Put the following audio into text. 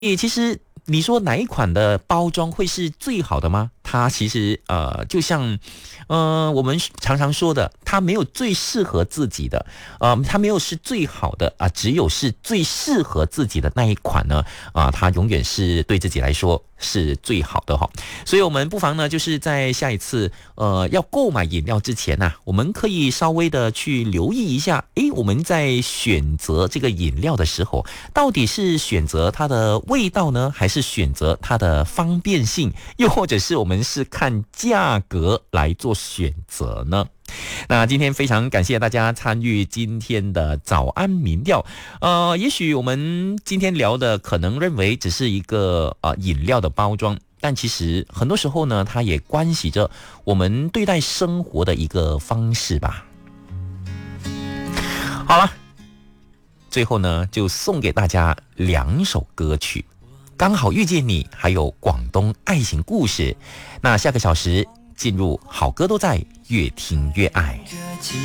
其实你说哪一款的包装会是最好的吗？它其实就像我们常常说的，它没有最适合自己的，它没有是最好的啊，只有是最适合自己的那一款呢它永远是对自己来说是最好的哈。所以我们不妨呢，就是在下一次要购买饮料之前呢，我们可以稍微的去留意一下，我们在选择这个饮料的时候，到底是选择它的味道呢，还是选择它的方便性，又或者是我们是看价格来做选择呢？那今天非常感谢大家参与今天的早安民调。也许我们今天聊的可能认为只是一个饮料的包装，但其实很多时候呢，它也关系着我们对待生活的一个方式吧。好了，最后呢，就送给大家2首歌曲，刚好遇见你，还有广东爱情故事。那下个小时进入好歌都在，越听越爱。